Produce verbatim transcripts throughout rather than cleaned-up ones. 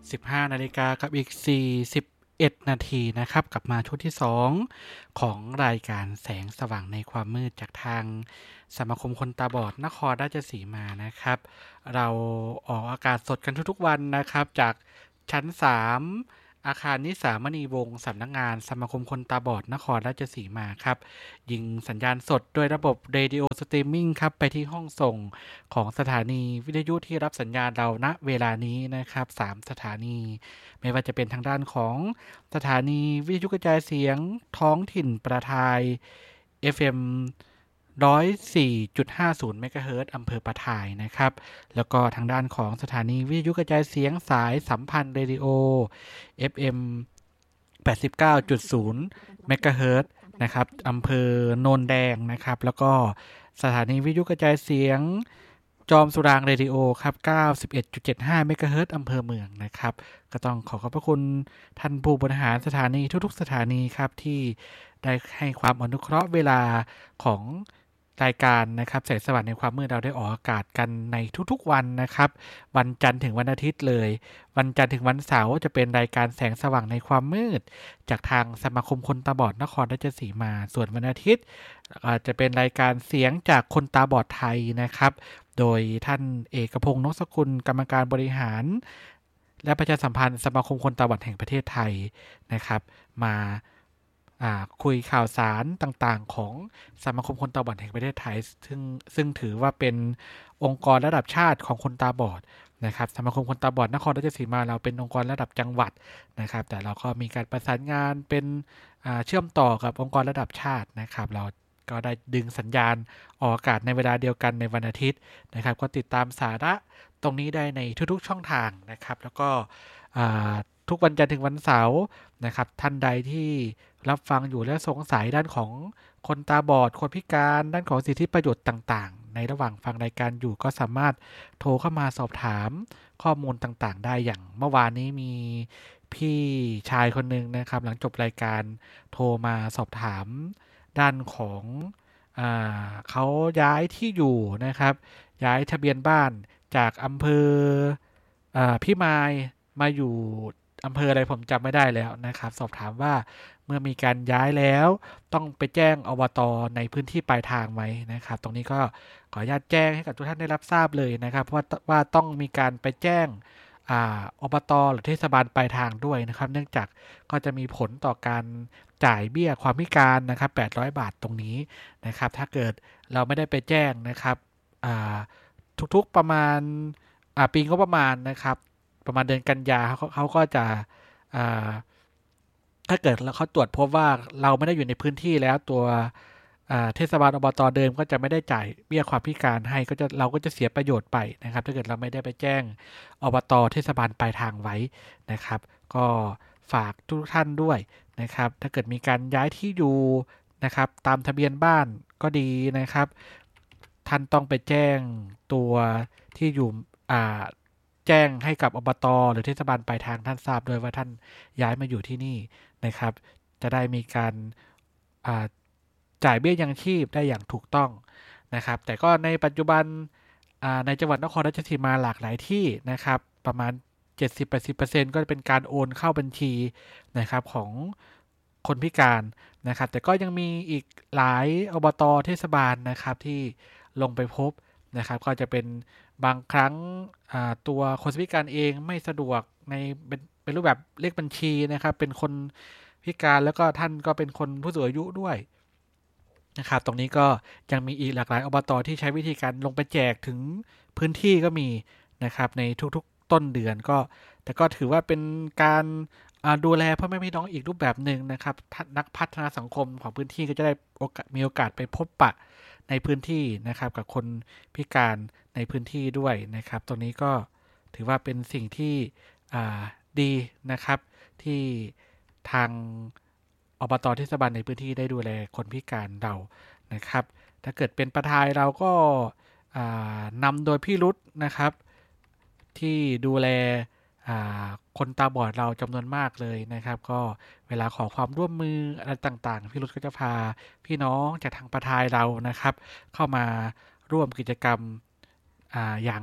สิบห้านาฬิกากับอีกสี่สิบเอ็ดนาทีนะครับกลับมาช่วงที่สองของรายการแสงสว่างในความมืดจากทางสมาคมคนตาบอดนครราชสีมานะครับเราออกอากาศสดกันทุกๆวันนะครับจากชั้นสามอาคารนิสามณีวงศ์สำนักงานสมาคมคนตาบอดนครราชสีมาครับยิงสัญญาณสดด้วยระบบเรดิโอสตรีมมิ่งครับไปที่ห้องส่งของสถานีวิทยุที่รับสัญญาณเราณเวลานี้นะครับสามสถานีไม่ว่าจะเป็นทางด้านของสถานีวิทยุกระจายเสียงท้องถิ่นประทาย เอฟ เอ็ม หนึ่งร้อยสี่จุดห้าศูนย์ เมกะเฮิรตซ์อำเภอประทายนะครับแล้วก็ทางด้านของสถานีวิทยุกระจายเสียงสายสัมพันธ์เรดิโอ เอฟ เอ็ม แปดสิบเก้าจุดศูนย์ เมกะเฮิรตซ์นะครับอำเภอโนนแดงนะครับแล้วก็สถานีวิทยุกระจายเสียงจอมสุรางค์เรดิโอครับ เก้าสิบเอ็ดจุดเจ็ดห้า เมกะเฮิรตซ์อำเภอเมืองนะครับก็ต้องขอขอบพระคุณท่านผู้บริหารสถานีทุกๆสถานีครับที่ได้ให้ความอนุเคราะห์เวลาของรายการนะครับแสงสว่างในความมืดเราได้ออกอากาศกันในทุกๆวันนะครับวันจันทร์ถึงวันอาทิตย์เลยวันจันทร์ถึงวันเสาร์จะเป็นรายการแสงสว่างในความมืดจากทางสมาคมคนตาบอดนครราชสีมาส่วนวันอาทิตย์จะเป็นรายการเสียงจากคนตาบอดไทยนะครับโดยท่านเอกพงษ์นกสกุลกรรมการบริหารและประชาสัมพันธ์สมาคมคนตาบอดแห่งประเทศไทยนะครับมาคุยข่าวสารต่างๆของสมาคมคนตาบอดแห่งประเทศไทยซึ่งซึ่งถือว่าเป็นองค์กรระดับชาติของคนตาบอดนะครับสมาคมคนตาบอดนครราชสีมาเราเป็นองค์กรระดับจังหวัดนะครับแต่เราก็มีการประสานงานเป็นเชื่อมต่อกับองค์กรระดับชาตินะครับเราก็ได้ดึงสัญญาณออกอากาศในเวลาเดียวกันในวันอาทิตย์นะครับก็ติดตามสาระตรงนี้ได้ในทุกๆช่องทางนะครับแล้วก็ทุกวันจันทร์ถึงวันเสาร์นะครับท่านใดที่รับฟังอยู่และสงสัยด้านของคนตาบอดคนพิการด้านของสิทธิประโยชน์ต่างๆในระหว่างฟังรายการอยู่ก็สามารถโทรเข้ามาสอบถามข้อมูลต่างๆได้อย่างเมื่อวานนี้มีพี่ชายคนหนึ่งนะครับหลังจบรายการโทรมาสอบถามด้านของอ่าเขาย้ายที่อยู่นะครับย้ายทะเบียนบ้านจากอำเภออ่าพิมายมาอยู่อำเภออะไรผมจำไม่ได้แล้วนะครับสอบถามว่าเมื่อมีการย้ายแล้วต้องไปแจ้งอบต.ในพื้นที่ปลายทางไหมนะครับตรงนี้ก็ขออนุญาตแจ้งให้กับทุกท่านได้รับทราบเลยนะครับเพราะว่าต้องมีการไปแจ้งอ่าอบต.หรือเทศบาลปลายทางด้วยนะครับเนื่องจากก็จะมีผลต่อการจ่ายเบี้ยความพิการนะครับแปดร้อยบาทตรงนี้นะครับถ้าเกิดเราไม่ได้ไปแจ้งนะครับอ่าทุกๆประมาณอ่าปีงบประมาณนะครับประมาณเดือนกันยาเขาเขาก็จะอ่าถ้าเกิดเขาตรวจพบว่าเราไม่ได้อยู่ในพื้นที่แล้วตัวเทศบาลอบต.เดิมก็จะไม่ได้จ่ายเบี้ยความพิการให้ก็จะเราก็จะเสียประโยชน์ไปนะครับถ้าเกิดเราไม่ได้ไปแจ้งอบต.เทศบาลปลายทางไว้นะครับก็ฝากทุกท่านด้วยนะครับถ้าเกิดมีการย้ายที่อยู่นะครับตามทะเบียนบ้านก็ดีนะครับท่านต้องไปแจ้งตัวที่อยู่อ่าแจ้งให้กับอบต.หรือเทศบาลปลายทางท่านทราบด้วยว่าท่านย้ายมาอยู่ที่นี่นะครับจะได้มีการจ่ายเบี้ยยังชีพได้อย่างถูกต้องนะครับแต่ก็ในปัจจุบันในจังหวัดนครราชสีมาหลากหลายที่นะครับประมาณ เจ็ดสิบถึงแปดสิบเปอร์เซ็นต์ ก็เป็นการโอนเข้าบัญชีนะครับของคนพิการนะครับแต่ก็ยังมีอีกหลายอบต.เทศบาลนะครับที่ลงไปพบนะครับก็จะเป็นบางครั้งตัวคนพิการเองไม่สะดวกในเป็นเป็นรูปแบบเลขบัญชีนะครับเป็นคนพิการแล้วก็ท่านก็เป็นคนผู้สูงอายุด้วยนะครับตรงนี้ก็ยังมีอีกหลากหลายอบต.ที่ใช้วิธีการลงไปแจกถึงพื้นที่ก็มีนะครับในทุกๆต้นเดือนก็แต่ก็ถือว่าเป็นการดูแลพ่อแม่พี่น้องอีกรูปแบบหนึ่งนะครับนักพัฒนาสังคมของพื้นที่ก็จะได้มีโอกาสไปพบปะในพื้นที่นะครับกับคนพิการในพื้นที่ด้วยนะครับตรงนี้ก็ถือว่าเป็นสิ่งที่ดีนะครับที่ทางอบต.เทศบาลในพื้นที่ได้ดูแลคนพิการเรานะครับถ้าเกิดเป็นประธานเราก็นำโดยพี่รุตนะครับที่ดูแลคนตาบอดเราจำนวนมากเลยนะครับก็เวลาขอความร่วมมืออะไรต่างๆพี่รุตก็จะพาพี่น้องจากทางประธานเรานะครับเข้ามาร่วมกิจกรรม อ, อย่าง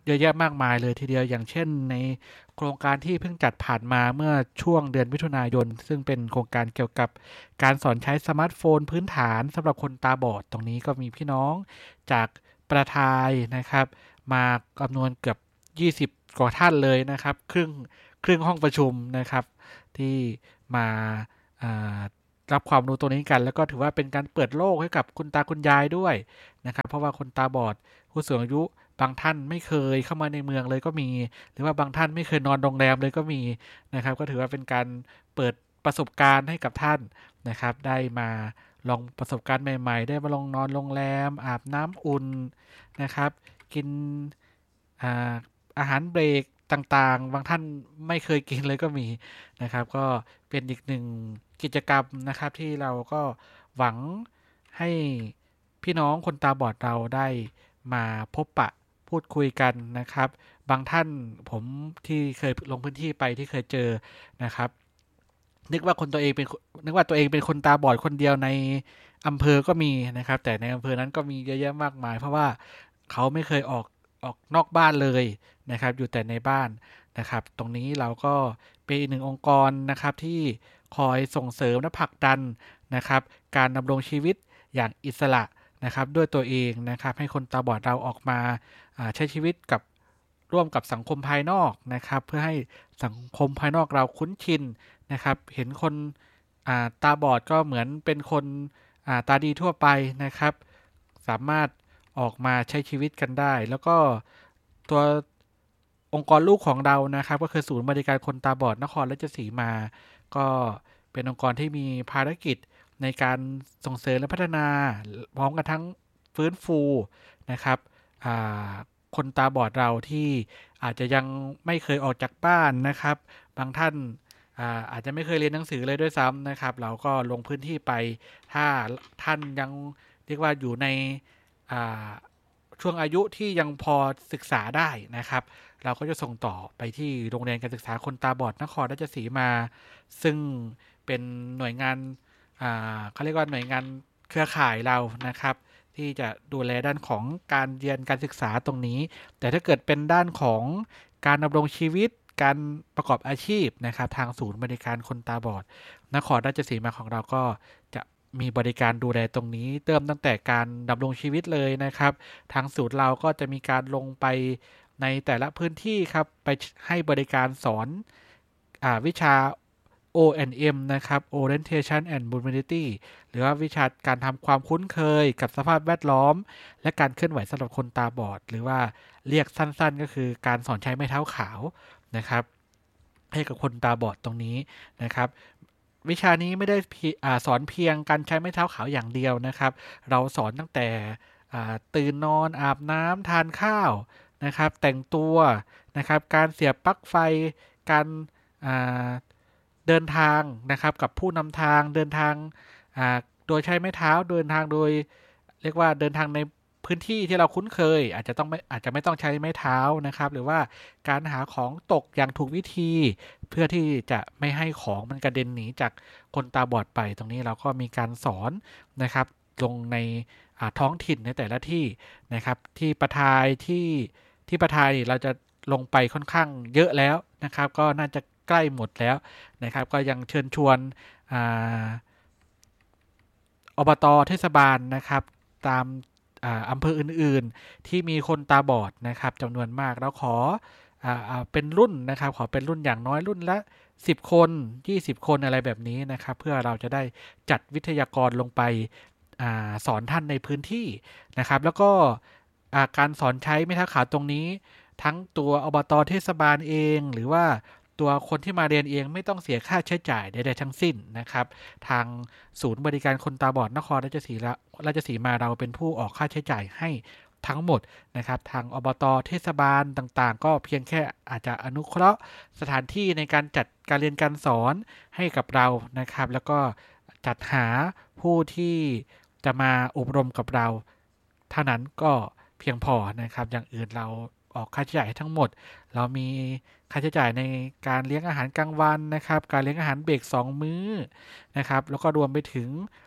เยอะแยะมากมายเลยทีเดียวอย่างเช่นในโครงการที่เพิ่งจัดผ่านมาเมื่อช่วงเดือนมิถุนายนซึ่งเป็นโครงการเกี่ยวกับการสอนใช้สมาร์ทโฟนพื้นฐานสำหรับคนตาบอดตรงนี้ก็มีพี่น้องจากประทายนะครับมาจำนวนเกือบยี่สิบกว่าท่านเลยนะครับครึ่งครึ่งห้องประชุมนะครับที่มารับความรู้ตรงนี้กันแล้วก็ถือว่าเป็นการเปิดโลกให้กับคุณตาคุณยายด้วยนะครับเพราะว่าคนตาบอดผู้สูงอายุบางท่านไม่เคยเข้ามาในเมืองเลยก็มีหรือว่าบางท่านไม่เคยนอนโรงแรมเลยก็มีนะครับก็ถือว่าเป็นการเปิดประสบการณ์ให้กับท่านนะครับได้มาลองประสบการณ์ใหม่ๆได้มาลองนอนโรงแรมอาบน้ำอุ่นนะครับกินอาอาหารเบรกต่างๆบางท่านไม่เคยกินเลยก็มีนะครับก็เป็นอีกหนึ่งกิจกรรมนะครับที่เราก็หวังให้พี่น้องคนตาบอดเราได้มาพบปะพูดคุยกันนะครับบางท่านผมที่เคยลงพื้นที่ไปที่เคยเจอนะครับนึกว่าคนตัวเองเป็นนึกว่าตัวเองเป็นคนตาบอดคนเดียวในอำเภอก็มีนะครับแต่ในอำเภอนั้นก็มีเยอะแยะมากมายเพราะว่าเขาไม่เคยออกออกนอกบ้านเลยนะครับอยู่แต่ในบ้านนะครับตรงนี้เราก็เป็นอีกหนึ่งองค์กรนะครับที่คอยส่งเสริมและผลักดันนะครับการดำรงชีวิตอย่างอิสระนะครับด้วยตัวเองนะครับให้คนตาบอดเราออกมาใช้ชีวิตกับร่วมกับสังคมภายนอกนะครับเพื่อให้สังคมภายนอกเราคุ้นชินนะครับเห็นคนตาบอดก็เหมือนเป็นคนตาดีทั่วไปนะครับสามารถออกมาใช้ชีวิตกันได้แล้วก็ตัวองค์กรลูกของเรานะครับก็คือศูนย์บริการคนตาบอดนครราชสีมาก็เป็นองค์กรที่มีภารกิจในการส่งเสริมและพัฒนาพร้อมกันทั้งฟื้นฟูนะครับคนตาบอดเราที่อาจจะยังไม่เคยออกจากบ้านนะครับบางท่าน อาอาจจะไม่เคยเรียนหนังสือเลยด้วยซ้ำนะครับเราก็ลงพื้นที่ไปถ้าท่านยังเรียกว่าอยู่ในช่วงอายุที่ยังพอศึกษาได้นะครับเราก็จะส่งต่อไปที่โรงเรียนการศึกษาคนตาบอดนครราชสีมาซึ่งเป็นหน่วยงานเขาเรียกว่าหน่วยงานเครือข่ายเรานะครับที่จะดูแลด้านของการเรียนการศึกษาตรงนี้แต่ถ้าเกิดเป็นด้านของการดำรงชีวิตการประกอบอาชีพนะครับทางศูนย์บริการคนตาบอดนครราชสีมาของเราก็จะมีบริการดูแลตรงนี้เริ่มตั้งแต่การดำรงชีวิตเลยนะครับทางศูนย์เราก็จะมีการลงไปในแต่ละพื้นที่ครับไปให้บริการสอนอ่าวิชา โอ แอนด์ เอ็ม นะครับ Orientation and Mobility หรือว่าวิชาการทำความคุ้นเคยกับสภาพแวดล้อมและการเคลื่อนไหวสำหรับคนตาบอดหรือว่าเรียกสั้นๆก็คือการสอนใช้ไม้เท้าขาวนะครับให้กับคนตาบอดตรงนี้นะครับวิชานี้ไม่ได้สอนเพียงการใช้ไม้เท้าขาวอย่างเดียวนะครับเราสอนตั้งแต่ตื่นนอนอาบน้ำทานข้าวนะครับแต่งตัวนะครับการเสียบปลั๊กไฟการเดินทางนะครับกับผู้นำทางเดินทางโดยใช้ไม้เท้าเดินทางโดยเรียกว่าเดินทางในพื้นที่ที่เราคุ้นเคยอาจจะต้องไม่อาจจะไม่ต้องใช้ไม้เท้านะครับหรือว่าการหาของตกอย่างถูกวิธีเพื่อที่จะไม่ให้ของมันกระเด็นหนีจากคนตาบอดไปตรงนี้เราก็มีการสอนนะครับลงในท้องถิ่นในแต่ละที่นะครับที่ประทายที่ที่ประทายเราจะลงไปค่อนข้างเยอะแล้วนะครับก็น่าจะใกล้หมดแล้วนะครับก็ยังเชิญชวนอบต.เทศบาลนะครับตามอำเภออื่นๆที่มีคนตาบอดนะครับจำนวนมากแล้วขอเป็นรุ่นนะครับขอเป็นรุ่นอย่างน้อยรุ่นละสิบคนยี่สิบคนอะไรแบบนี้นะครับเพื่อเราจะได้จัดวิทยากรลงไปสอนท่านในพื้นที่นะครับแล้วก็การสอนใช้ไม้เท้าขาวตรงนี้ทั้งตัวอบต.เทศบาลเองหรือว่าตัวคนที่มาเรียนเองไม่ต้องเสียค่าใช้จ่ายใดๆทั้งสิ้นนะครับทางศูนย์บริการคนตาบอดนครราชสีมาราชสีมาเราเป็นผู้ออกค่าใช้จ่ายให้ทั้งหมดนะครับทางอบต.เทศบาลต่างๆก็เพียงแค่อาจจะอนุเคราะห์สถานที่ในการจัดการเรียนการสอนให้กับเรานะครับแล้วก็จัดหาผู้ที่จะมาอบรมกับเราเท่านั้นก็เพียงพอนะครับอย่างอื่นเราออกค่าใช้จ่ายทั้งหมดเรามีค่าใช้จ่ายในการเลี้ยงอาหารกลางวันนะครับการเลี้ยงอาหารเบรกสองมื้อนะครับแล้วก็รวมไปถึง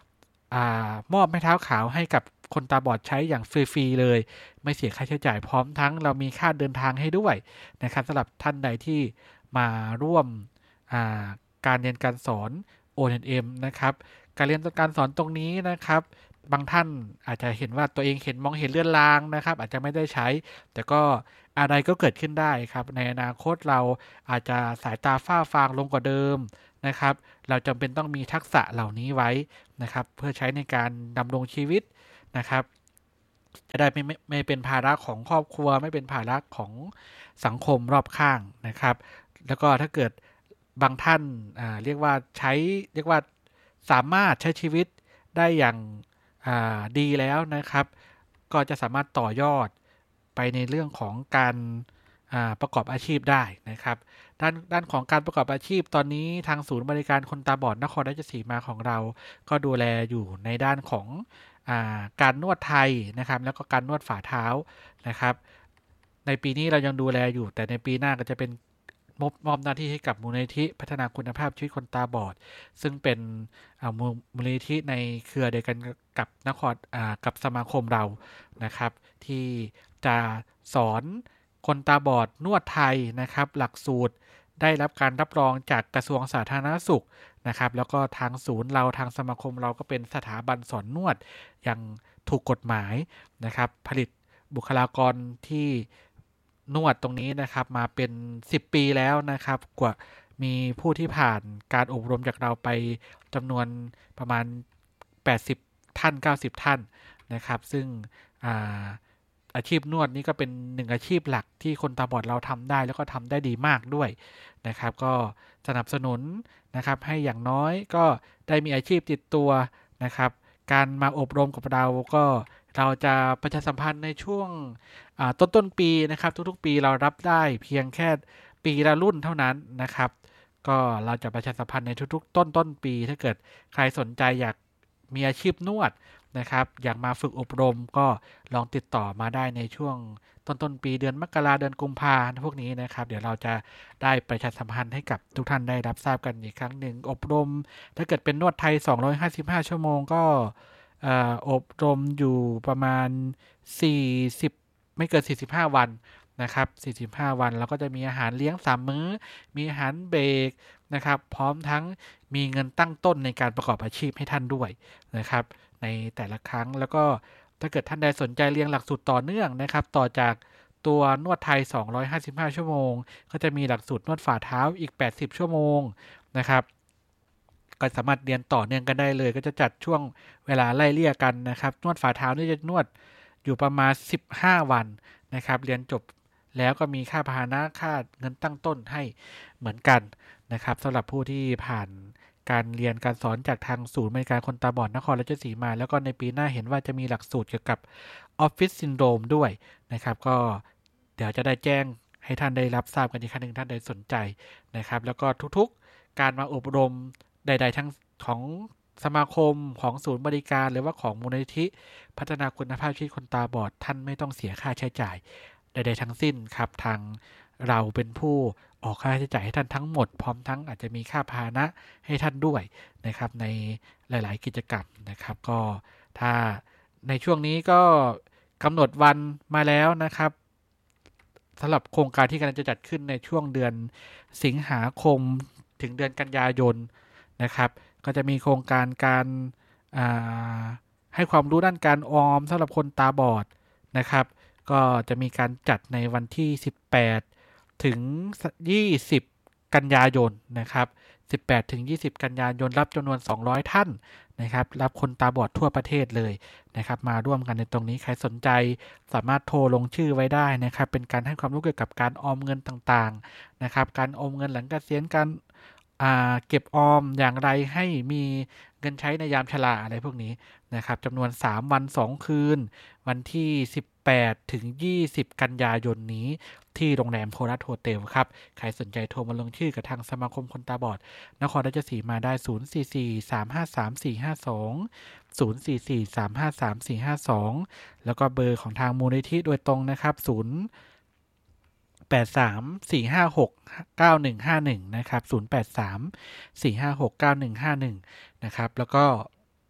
อามอบไม้เท้าขาวให้กับคนตาบอดใช้อย่างฟรีๆเลยไม่เสียค่าใช้จ่ายพร้อมทั้งเรามีค่าเดินทางให้ด้วยนะครับสำหรับท่านใดที่มาร่วมการเรียนการสอน โอ เอ็น เอ็ม นะครับการเรียนการสอนตรงนี้นะครับบางท่านอาจจะเห็นว่าตัวเองเห็นมองเห็นเลื่อนลางนะครับอาจจะไม่ได้ใช้แต่ก็อะไรก็เกิดขึ้นได้ครับในอนาคตเราอาจจะสายตาฝ้าฟางลงกว่าเดิมนะครับเราจำเป็นต้องมีทักษะเหล่านี้ไว้นะครับเพื่อใช้ในการดำรงชีวิตนะครับจะได้ไม่ไม่ไม่เป็นภาระของครอบครัวไม่เป็นภาระของสังคมรอบข้างนะครับแล้วก็ถ้าเกิดบางท่านอ่าเรียกว่าใช้เรียกว่าสามารถใช้ชีวิตได้อย่างดีแล้วนะครับก็จะสามารถต่อยอดไปในเรื่องของการประกอบอาชีพได้นะครับด้านด้านของการประกอบอาชีพตอนนี้ทางศูนย์บริการคนตาบอดนครราชสีมาของเราก็ดูแลอยู่ในด้านของอาการนวดไทยนะครับแล้วก็การนวดฝ่าเท้านะครับในปีนี้เรายังดูแลอยู่แต่ในปีหน้าก็จะเป็นมอบมอบหน้าที่ให้กับมูลนิธิพัฒนาคุณภาพชีวิตคนตาบอดซึ่งเป็นมูลนิธิในเครือเดียวกันกับนครกับสมาคมเรานะครับที่จะสอนคนตาบอดนวดไทยนะครับหลักสูตรได้รับการรับรองจากกระทรวงสาธารณสุขนะครับแล้วก็ทางศูนย์เราทางสมาคมเราก็เป็นสถาบันสอนนวดอย่างถูกกฎหมายนะครับผลิตบุคลากรที่นวดตรงนี้นะครับมาเป็นสิบปีแล้วนะครับกว่ามีผู้ที่ผ่านการอบรมจากเราไปจำนวนประมาณแปดสิบท่านเก้าสิบท่านนะครับซึ่งอาอาชีพนวดนี้ก็เป็นหนึ่งอาชีพหลักที่คนตาบอดเราทำได้แล้วก็ทำได้ดีมากด้วยนะครับก็สนับสนุนนะครับให้อย่างน้อยก็ได้มีอาชีพติดตัวนะครับการมาอบรมกับเราก็เราจะประชาสัมพันธ์ในช่วงต้นต้นปีนะครับทุกๆปีเรารับได้เพียงแค่ปีละรุ่นเท่านั้นนะครับก็เราจะประชาสัมพันธ์ในทุกๆต้นต้นปีถ้าเกิดใครสนใจอยากมีอาชีพนวดนะครับอยากมาฝึกอบรมก็ลองติดต่อมาได้ในช่วงต้นต้นปีเดือนมกราเดือนกุมภาพันธ์พวกนี้นะครับเดี๋ยวเราจะได้ประชาสัมพันธ์ให้กับทุกท่านได้รับทราบกันอีกครั้งหนึ่งอบรมถ้าเกิดเป็นนวดไทยสองร้อยห้าสิบห้าชั่วโมงก็อบรมอยู่ประมาณสี่สิบไม่เกินสี่สิบห้าวันนะครับสี่สิบห้าวันแล้วก็จะมีอาหารเลี้ยงสามมื้อมีอาหารเบรกนะครับพร้อมทั้งมีเงินตั้งต้นในการประกอบอาชีพให้ท่านด้วยนะครับในแต่ละครั้งแล้วก็ถ้าเกิดท่านใดสนใจเรียนหลักสูตรต่อเนื่องนะครับต่อจากตัวนวดไทยสองร้อยห้าสิบห้าชั่วโมงก็จะมีหลักสูตรนวดฝ่าเท้าอีกแปดสิบชั่วโมงนะครับก็สามารถเรียนต่อเนื่องกันได้เลยก็จะจัดช่วงเวลาไล่เลี่ยกันนะครับนวดฝ่าเท้านี่จะนวดอยู่ประมาณสิบห้าวันนะครับเรียนจบแล้วก็มีค่าพาหนะค่าเงินตั้งต้นให้เหมือนกันนะครับสำหรับผู้ที่ผ่านการเรียนการสอนจากทางศูนย์บริการคนตาบอดนครราชสีมาแล้วก็ในปีหน้าเห็นว่าจะมีหลักสูตรเกี่ยวกับออฟฟิศซินโดรมด้วยนะครับก็เดี๋ยวจะได้แจ้งให้ท่านได้รับทราบกันอีกครั้งหนึ่งท่านใดสนใจนะครับแล้วก็ทุกๆการมาอบรมใดๆทั้งของสมาคมของศูนย์บริการหรือว่าของมูลนิธิพัฒนาคุณภาพชีวิตคนตาบอดท่านไม่ต้องเสียค่าใช้จ่ายใดๆทั้งสิ้นครับทางเราเป็นผู้ออกค่าใช้จ่ายให้ท่านทั้งหมดพร้อมทั้งอาจจะมีค่าพาหนะให้ท่านด้วยนะครับในหลายๆกิจกรรมนะครับก็ถ้าในช่วงนี้ก็กำหนดวันมาแล้วนะครับสำหรับโครงการที่กำลังจะจัดขึ้นในช่วงเดือนสิงหาคมถึงเดือนกันยายนนะครับก็จะมีโครงการการให้ความรู้ด้านการออมสำหรับคนตาบอดนะครับก็จะมีการจัดในวันที่สิบแปดถึงยี่สิบกันยายนนะครับสิบแปดถึงยี่สิบกันยายนรับจำนวนสองร้อยท่านนะครับรับคนตาบอดทั่วประเทศเลยนะครับมาร่วมกันในตรงนี้ใครสนใจสามารถโทรลงชื่อไว้ได้นะครับเป็นการให้ความรู้เกี่ยวกับการออมเงินต่างๆนะครับการออมเงินหลังเกษียณการเก็บออมอย่างไรให้มีเงินใช้ในยามชราอะไรพวกนี้นะครับจำนวนสามวันสองคืนวันที่สิบแปดถึงยี่สิบกันยายนนี้ที่โรงแรมโพลัสโฮเทลครับใครสนใจโทรมาลงชื่อกับทางสมาคมคนตาบอดนครราชสีมาได้ศูนย์ สี่ สี่ สาม ห้า สาม สี่ ห้า สอง ศูนย์ สี่ สี่ สาม ห้า สาม สี่ ห้า สองแล้วก็เบอร์ของทางมูลนิธิโดยตรงนะครับศูนย์ แปด สาม สี่ ห้า หก เก้า หนึ่ง ห้า หนึ่งนะครับศูนย์ แปด สาม สี่ ห้า หก เก้า หนึ่ง ห้า หนึ่งนะครับแล้วก็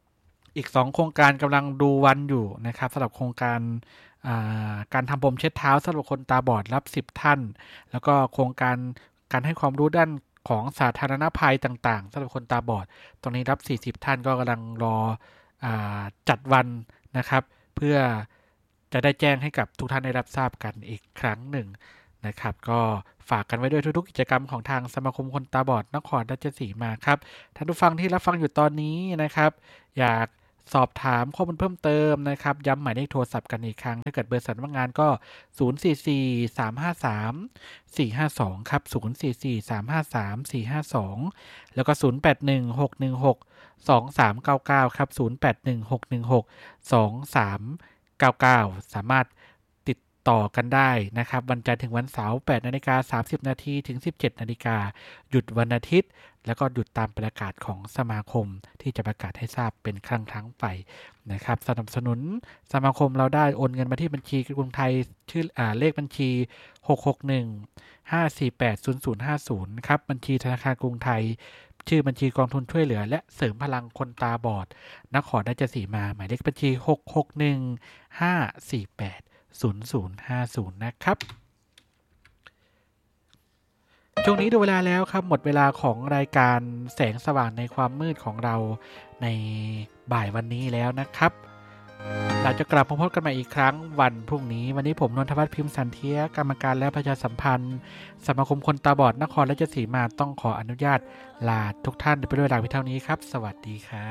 อีกสองโครงการกำลังดูวันอยู่นะครับสำหรับโครงการการทำพรมเช็ดเท้าสำหรับคนตาบอดรับสิบท่านแล้วก็โครงการการให้ความรู้ด้านของสาธารณภัยต่างๆสำหรับคนตาบอดตรงนี้รับสี่สิบท่านก็กำลังรอจัดวันนะครับเพื่อจะได้แจ้งให้กับทุกท่านได้รับทราบกันอีกครั้งหนึ่งนะครับก็ฝากกันไว้ด้วยทุกๆกิจกรรมของทางสมาคมคนตาบอดนครราชสีมาครับท่านผู้ฟังที่รับฟังอยู่ตอนนี้นะครับอยากสอบถามข้อมูลเพิ่มเติมนะครับย้ำหมายเลขโทรศัพท์กันอีกครั้งถ้าเกิดเบอร์สำนักงานก็ศูนย์ สี่ สี่ สาม ห้า สาม สี่ ห้า สองครับศูนย์ สี่ สี่ สาม ห้า สาม สี่ ห้า สองแล้วก็ศูนย์ แปด หนึ่ง หก หนึ่ง หก สอง สาม เก้า เก้าครับศูนย์ แปด หนึ่ง หก หนึ่ง หก สอง สาม เก้า เก้าสามารถต่อกันได้นะครับวันจันทร์ถึงวันเสาร์ แปด นาฬิกา สามสิบ นาทีถึง สิบเจ็ด นาฬิกาหยุดวันอาทิตย์แล้วก็หยุดตามประกาศของสมาคมที่จะประกาศให้ทราบเป็นครั้งครั้งไปนะครับสนับสนุนสมาคมเราได้โอนเงินมาที่บัญชีกรุงไทยชื่ออ่าเลขบัญชีหก หก หนึ่ง ห้า สี่ แปด ศูนย์ ศูนย์ ห้า ศูนย์ครับบัญชีธนาคารกรุงไทยชื่อบัญชีกองทุนช่วยเหลือและเสริมพลังคนตาบอดนครราชสีมาหมายเลขบัญชีหก หก หนึ่ง ห้า สี่ แปด ศูนย์ ศูนย์ ห้า ศูนย์นะครับช่วงนี้ดูเวลาแล้วครับหมดเวลาของรายการแสงสว่างในความมืดของเราในบ่ายวันนี้แล้วนะครับเราจะกลับมาพบกันใหม่อีกครั้งวันพรุ่งนี้วันนี้ผมนนทวัฒน์พิมพ์สันเทียกรรมการและประชาสัมพันธ์สมาคมคนตาบอดนครราชสีมาต้องขออนุญาตลาทุกท่านไปด้วยเวลาเพียงเท่านี้ครับสวัสดีครับ